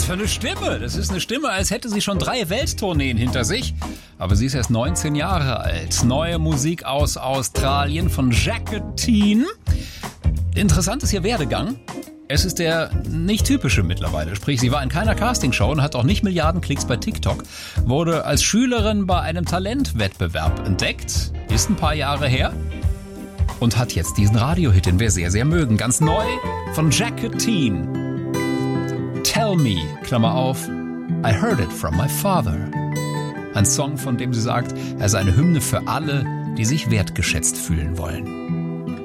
für eine Stimme? Das ist eine Stimme, als hätte sie schon 3 Welttourneen hinter sich. Aber sie ist erst 19 Jahre alt. Neue Musik aus Australien von Jacqueline. Interessant ist ihr Werdegang. Es ist der nicht typische mittlerweile. Sprich, sie war in keiner Castingshow und hat auch nicht Milliarden Klicks bei TikTok. Wurde als Schülerin bei einem Talentwettbewerb entdeckt. Ist ein paar Jahre her. Und hat jetzt diesen Radiohit, den wir sehr, sehr mögen. Ganz neu von Jacqueline. Tell Me, Klammer auf, I heard it from my father. Ein Song, von dem sie sagt, er sei eine Hymne für alle, die sich wertgeschätzt fühlen wollen.